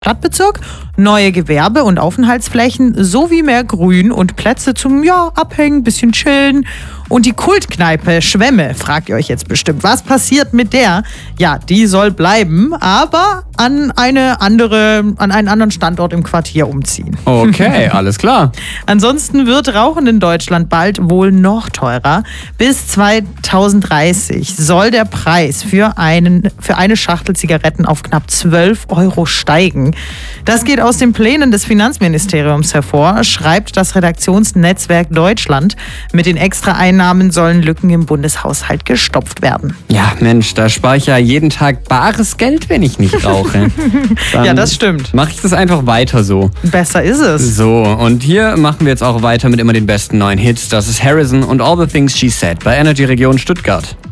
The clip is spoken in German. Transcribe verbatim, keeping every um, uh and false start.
Stadtbezirk, neue Gewerbe- und Aufenthaltsflächen sowie mehr Grün und Plätze zum ja, Abhängen, bisschen chillen. Und die Kultkneipe Schwemme, fragt ihr euch jetzt bestimmt, was passiert mit der? Ja, die soll bleiben, aber an eine andere, an einen anderen Standort im Quartier umziehen. Okay, alles klar. Ansonsten wird Rauchen in Deutschland bald wohl noch teurer. Bis zweitausenddreißig soll der Preis für, einen, für eine Schachtel Zigaretten auf knapp zwölf Euro steigen. Das geht aus den Plänen des Finanzministeriums hervor, schreibt das Redaktionsnetzwerk Deutschland. Mit den Extraeinnahmen sollen Lücken im Bundeshaushalt gestopft werden. Ja, Mensch, da spare ich ja jeden Tag bares Geld, wenn ich nicht rauche. Dann ja, das stimmt. Mache ich das einfach weiter so. Besser ist es. So, und hier machen wir jetzt auch weiter mit immer den besten neuen Hits. Das ist Harrison und All the Things She Said bei Energy Region Stuttgart.